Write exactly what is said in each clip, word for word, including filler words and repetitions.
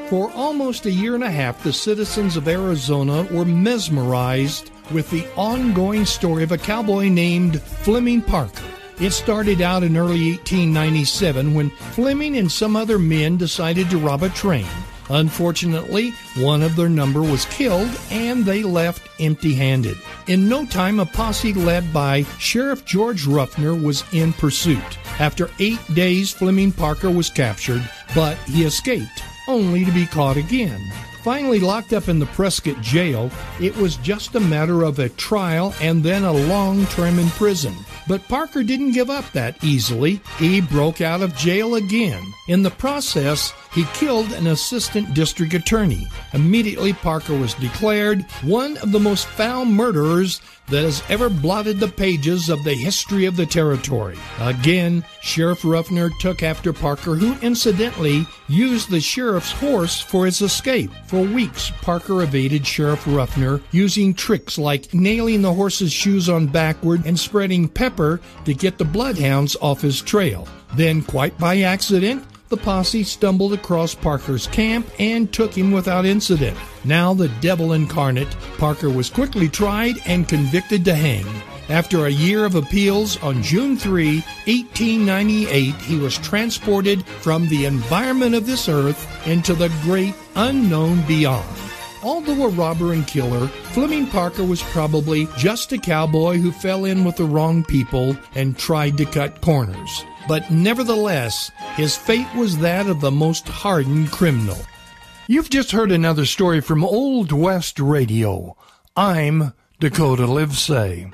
For almost a year and a half, the citizens of Arizona were mesmerized with the ongoing story of a cowboy named Fleming Parker. It started out in early eighteen ninety-seven when Fleming and some other men decided to rob a train. Unfortunately, one of their number was killed and they left empty-handed. In no time, a posse led by Sheriff George Ruffner was in pursuit. After eight days, Fleming Parker was captured, but he escaped, only to be caught again. Finally locked up in the Prescott jail, it was just a matter of a trial and then a long term in prison. But Parker didn't give up that easily. He broke out of jail again. In the process, he killed an assistant district attorney. Immediately, Parker was declared one of the most foul murderers that has ever blotted the pages of the history of the territory. Again, Sheriff Ruffner took after Parker, who incidentally used the sheriff's horse for his escape. For weeks, Parker evaded Sheriff Ruffner using tricks like nailing the horse's shoes on backward and spreading pepper to get the bloodhounds off his trail. Then, quite by accident, the posse stumbled across Parker's camp and took him without incident. Now the devil incarnate, Parker was quickly tried and convicted to hang. After a year of appeals, on June third, eighteen ninety-eight, he was transported from the environment of this earth into the great unknown beyond. Although a robber and killer, Fleming Parker was probably just a cowboy who fell in with the wrong people and tried to cut corners. But nevertheless, his fate was that of the most hardened criminal. You've just heard another story from Old West Radio. I'm Dakota Livesay.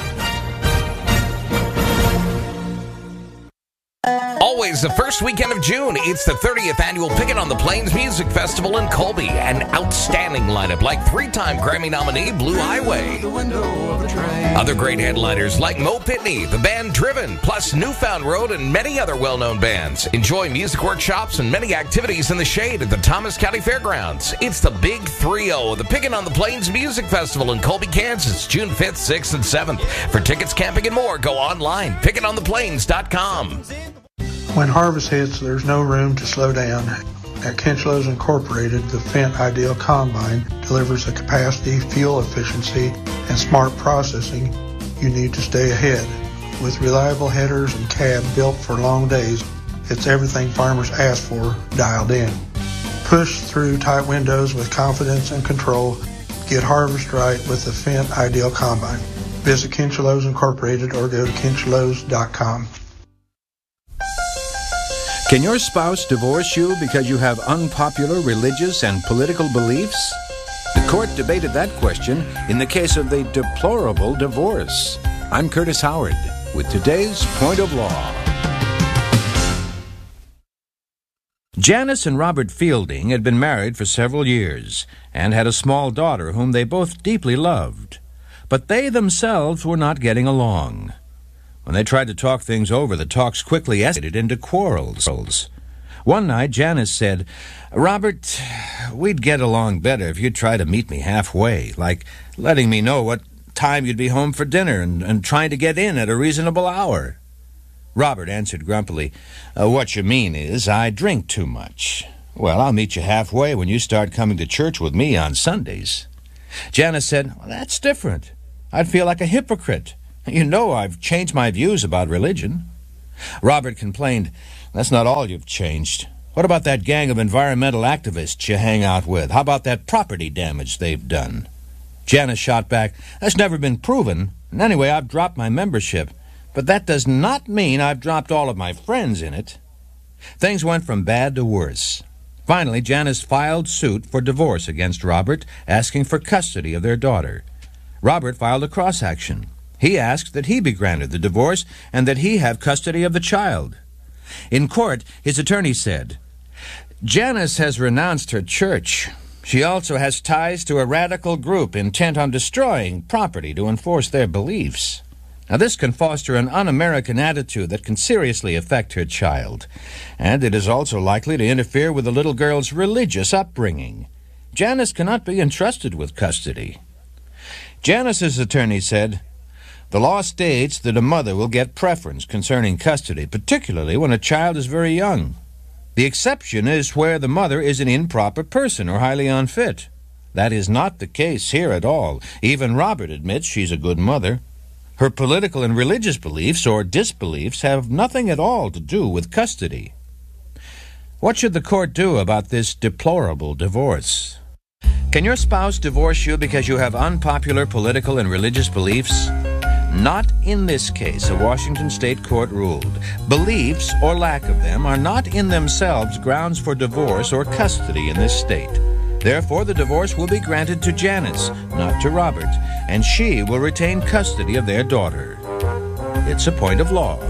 Always the first weekend of June, it's the thirtieth annual Pickin' on the Plains Music Festival in Colby. An outstanding lineup like three-time Grammy nominee Blue Highway. Other great headliners like Mo Pitney, the band Driven, plus Newfound Road and many other well-known bands. Enjoy music workshops and many activities in the shade at the Thomas County Fairgrounds. It's the Big three oh, the Pickin' on the Plains Music Festival in Colby, Kansas, June fifth, sixth, and seventh. For tickets, camping, and more, go online, pickin on the plains dot com. When harvest hits, there's no room to slow down. At Kinchlows Incorporated, the Fendt Ideal Combine delivers the capacity, fuel efficiency, and smart processing you need to stay ahead. With reliable headers and cab built for long days, it's everything farmers ask for dialed in. Push through tight windows with confidence and control. Get harvest right with the Fendt Ideal Combine. Visit Kinchlows Incorporated or go to kinchlows dot com. Can your spouse divorce you because you have unpopular religious and political beliefs? The court debated that question in the case of the deplorable divorce. I'm Curtis Howard with today's Point of Law. Janice and Robert Fielding had been married for several years and had a small daughter whom they both deeply loved. But they themselves were not getting along. When they tried to talk things over, the talks quickly escalated into quarrels. One night, Janice said, "Robert, we'd get along better if you'd try to meet me halfway, like letting me know what time you'd be home for dinner and, and trying to get in at a reasonable hour." Robert answered grumpily, uh, "What you mean is I drink too much. Well, I'll meet you halfway when you start coming to church with me on Sundays." Janice said, "Well, that's different. I'd feel like a hypocrite. You know I've changed my views about religion." Robert complained, "That's not all you've changed. What about that gang of environmental activists you hang out with? How about that property damage they've done?" Janice shot back, "That's never been proven. And anyway, I've dropped my membership. But that does not mean I've dropped all of my friends in it." Things went from bad to worse. Finally, Janice filed suit for divorce against Robert, asking for custody of their daughter. Robert filed a cross-action. He asked that he be granted the divorce and that he have custody of the child. In court, his attorney said, "Janice has renounced her church. She also has ties to a radical group intent on destroying property to enforce their beliefs. Now, this can foster an un-American attitude that can seriously affect her child, and it is also likely to interfere with the little girl's religious upbringing. Janice cannot be entrusted with custody." Janice's attorney said, "The law states that a mother will get preference concerning custody, particularly when a child is very young. The exception is where the mother is an improper person or highly unfit. That is not the case here at all. Even Robert admits she's a good mother. Her political and religious beliefs or disbeliefs have nothing at all to do with custody. What should the court do about this deplorable divorce? Can your spouse divorce you because you have unpopular political and religious beliefs? Not in this case, a Washington state court ruled. Beliefs, or lack of them, are not in themselves grounds for divorce or custody in this state. Therefore, the divorce will be granted to Janice, not to Robert, and she will retain custody of their daughter. It's a point of law.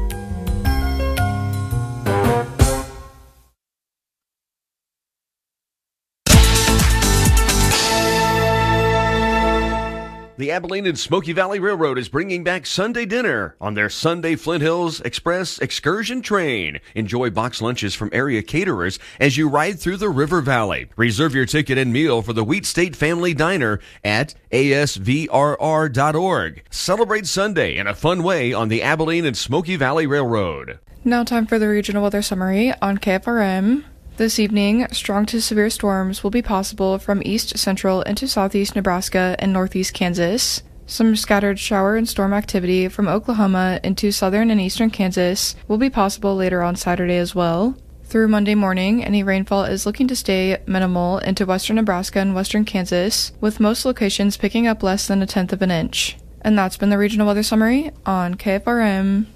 The Abilene and Smoky Valley Railroad is bringing back Sunday dinner on their Sunday Flint Hills Express excursion train. Enjoy box lunches from area caterers as you ride through the River Valley. Reserve your ticket and meal for the Wheat State Family Diner at A S V R R dot org. Celebrate Sunday in a fun way on the Abilene and Smoky Valley Railroad. Now time for the regional weather summary on K F R M. This evening, strong to severe storms will be possible from east central into southeast Nebraska and northeast Kansas. Some scattered shower and storm activity from Oklahoma into southern and eastern Kansas will be possible later on Saturday as well. Through Monday morning, any rainfall is looking to stay minimal into western Nebraska and western Kansas, with most locations picking up less than a tenth of an inch. And that's been the regional weather summary on K F R M.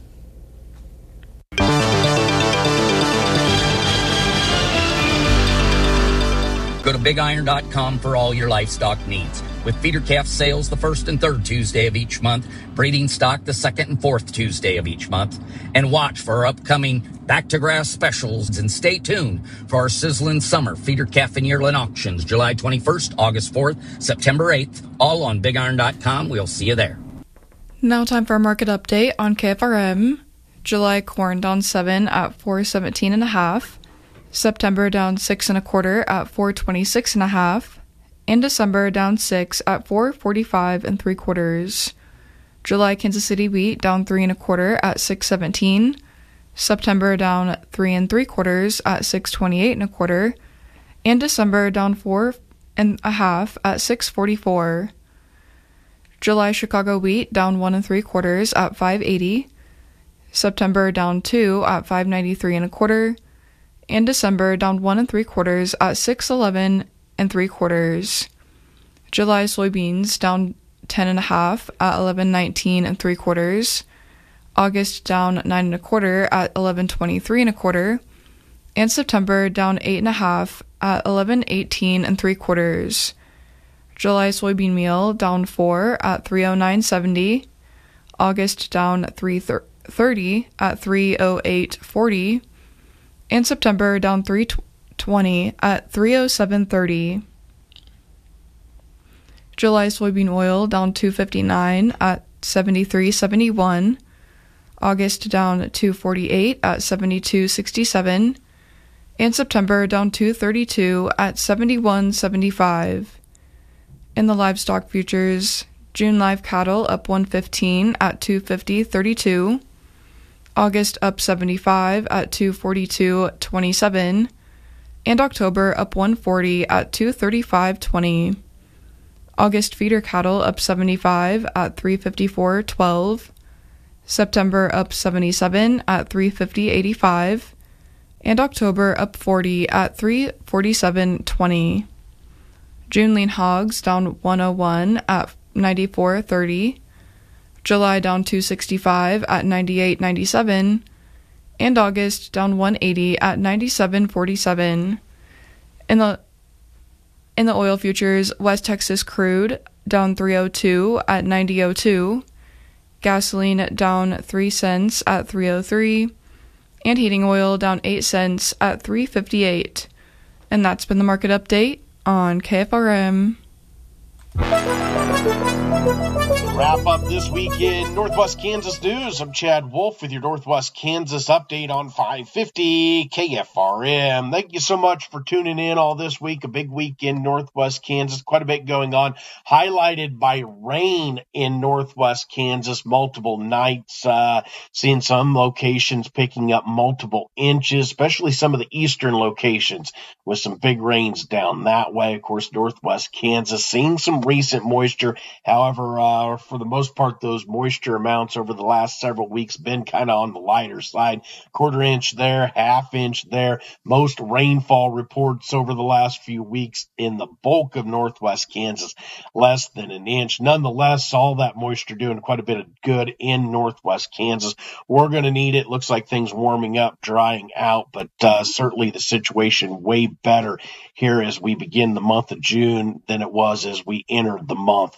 Go to big iron dot com for all your livestock needs. With feeder calf sales the first and third Tuesday of each month, breeding stock the second and fourth Tuesday of each month, and watch for our upcoming back to grass specials, and stay tuned for our sizzling summer feeder calf and yearling auctions July twenty-first, August fourth, September eighth, all on big iron dot com. We'll see you there. Now time for a market update on K F R M. July corn down seven at four seventeen and a half. September down six and a quarter at four twenty-six and a half, and December down six at four forty-five and three quarters. July Kansas City wheat down three and a quarter at six seventeen. September down three and three quarters at six twenty-eight and a quarter, and December down four and a half at six forty-four. July Chicago wheat down one and three quarters at five eighty. September down two at five ninety-three and a quarter, and December down one and three quarters at six eleven and three quarters. July soybeans down ten and a half at eleven nineteen and three quarters. August down nine and a quarter at eleven twenty-three and a quarter, and September down eight and a half at eleven eighteen and three quarters. July soybean meal down four at three oh nine seventy. August down three thirty at three oh eight forty. And September down three twenty at three oh seven thirty. July soybean oil down two fifty-nine at seventy-three seventy-one. August down two forty-eight at seventy-two sixty-seven. And September down two thirty-two at seventy-one seventy-five. In the livestock futures, June live cattle up one fifteen at two fifty thirty-two. August up seventy-five at two forty-two twenty-seven, and October up one forty at two thirty-five twenty. August feeder cattle up seventy-five at three fifty-four twelve, September up seventy-seven at three fifty eighty-five, and October up forty at three forty-seven twenty. June lean hogs down one oh one at ninety-four thirty. July down two sixty-five at ninety-eight ninety-seven, and August down one eighty at ninety-seven forty-seven. In the in the oil futures, West Texas crude down three oh two at ninety oh two, gasoline down three cents at three oh three, and heating oil down eight cents at three fifty-eight. And that's been the market update on K F R M. Wrap up this week in Northwest Kansas News. I'm Chad Wolf with your Northwest Kansas update on five fifty K F R M. Thank you so much for tuning in all this week. A big week in Northwest Kansas. Quite a bit going on. Highlighted by rain in Northwest Kansas. Multiple nights. Uh, seeing some locations picking up multiple inches, especially some of the eastern locations with some big rains down that way. Of course, Northwest Kansas seeing some recent moisture. However, uh, for the most part, those moisture amounts over the last several weeks been kind of on the lighter side. Quarter inch there, half inch there. Most rainfall reports over the last few weeks in the bulk of Northwest Kansas, less than an inch. Nonetheless, all that moisture doing quite a bit of good in Northwest Kansas. We're going to need it. Looks like things warming up, drying out, but uh, certainly the situation way better here as we begin the month of June than it was as we entered the month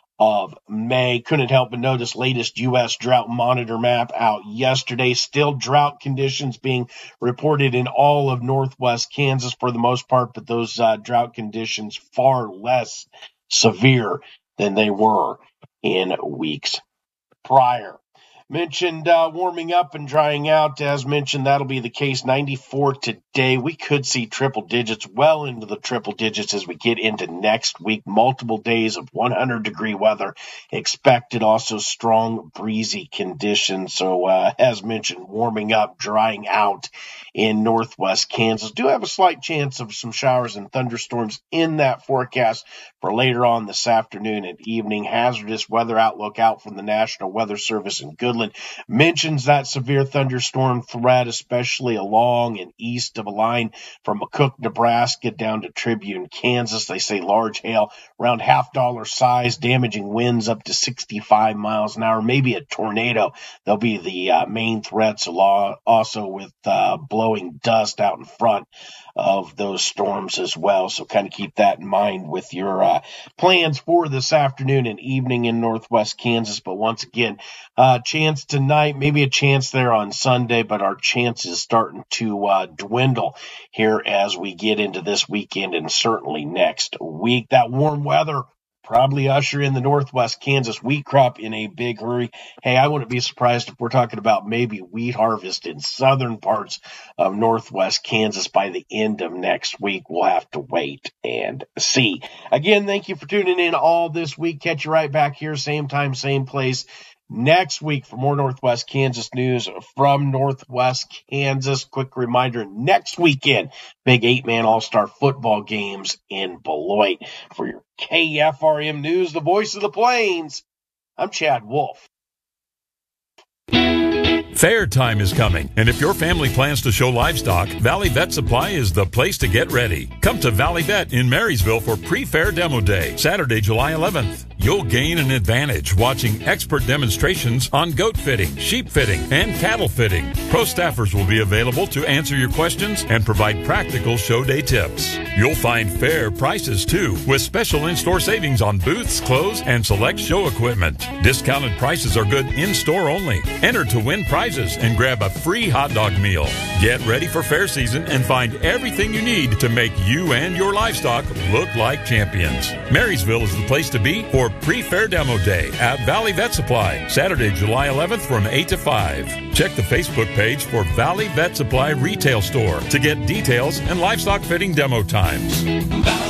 of May. Couldn't help but notice latest U S drought monitor map out yesterday. Still drought conditions being reported in all of Northwest Kansas for the most part, but those uh, drought conditions far less severe than they were in weeks prior. Mentioned uh, warming up and drying out. As mentioned, that'll be the case. ninety-four today. We could see triple digits, well into the triple digits as we get into next week. Multiple days of one hundred degree weather expected. Also strong breezy conditions. So uh, as mentioned, warming up, drying out in Northwest Kansas. Do have a slight chance of some showers and thunderstorms in that forecast for later on this afternoon and evening. Hazardous weather outlook out from the National Weather Service in Goodland mentions that severe thunderstorm threat, especially along and east of a line from McCook, Nebraska down to Tribune, Kansas. They say large hail around half dollar size, damaging winds up to sixty-five miles an hour, maybe a tornado. They'll be the uh, main threats, also with uh, blowing dust out in front of those storms as well. So kind of keep that in mind with your uh, plans for this afternoon and evening in Northwest Kansas. But once again, uh, chance tonight, maybe a chance there on Sunday, but our chances starting to uh, dwindle here as we get into this weekend and certainly next week. That warm weather probably usher in the Northwest Kansas wheat crop in a big hurry. Hey, I wouldn't be surprised if we're talking about maybe wheat harvest in southern parts of Northwest Kansas by the end of next week. We'll have to wait and see. Again, thank you for tuning in all this week. Catch you right back here, same time, same place next week for more Northwest Kansas news from Northwest Kansas. Quick reminder, next weekend, big eight-man all-star football games in Beloit. For your K F R M News, the voice of the Plains, I'm Chad Wolf. Fair time is coming, and if your family plans to show livestock, Valley Vet Supply is the place to get ready. Come to Valley Vet in Marysville for Pre-Fair Demo Day, Saturday, July eleventh. You'll gain an advantage watching expert demonstrations on goat fitting, sheep fitting, and cattle fitting. Pro staffers will be available to answer your questions and provide practical show day tips. You'll find fair prices, too, with special in-store savings on booths, clothes, and select show equipment. Discounted prices are good in-store only. Enter to win prizes and grab a free hot dog meal. Get ready for fair season and find everything you need to make you and your livestock look like champions. Marysville is the place to be for Pre-Fair Demo Day at Valley Vet Supply, Saturday, July eleventh from eight to five. Check the Facebook page for Valley Vet Supply Retail Store to get details and livestock fitting demo times.